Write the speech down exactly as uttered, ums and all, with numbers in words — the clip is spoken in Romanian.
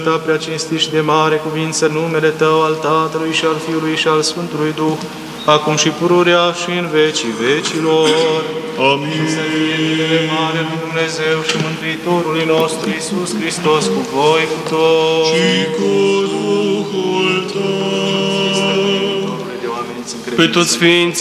Ta prea cinstit și de mare cuvință numele Tău, al Tatălui și al Fiului și al Sfântului Duh, acum și pururea și în vecii vecilor. Amin. Să fie binele mare lui Dumnezeu și Mântuitorului nostru Iisus Hristos cu voi, cu toți. Și cu Duhul Tău. De oameni, Pe toți sfinții